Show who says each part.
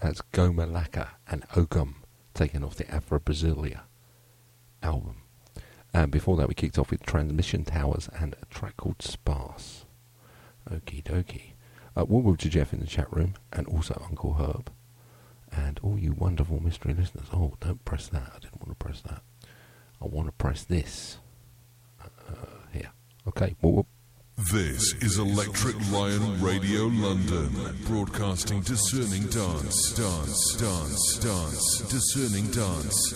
Speaker 1: That's Goma Laka and Okum, taken off the Afro Brasilia album. And before that we kicked off with Transmission Towers and a track called Sparse. Okie dokie. Welcome to Jeff in the chat room, and also Uncle Herb. And all you wonderful mystery listeners. Oh, don't press that. I didn't want to press that. I want to press this. Here. Okay.
Speaker 2: This is Electric Lion Radio London, broadcasting discerning dance, discerning dance.